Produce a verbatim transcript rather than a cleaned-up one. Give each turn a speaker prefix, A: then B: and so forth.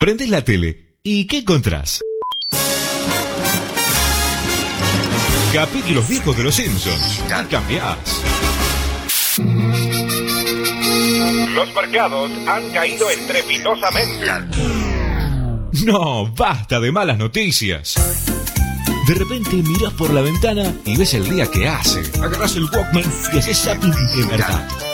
A: Prendés la tele y ¿qué encontrás? Capítulos viejos de los Simpsons. Y cambiás.
B: Los mercados han caído estrepitosamente.
A: No, basta de malas noticias. De repente mirás por la ventana y ves el día que hace. Agarrás el Walkman y haces zapping de verdad.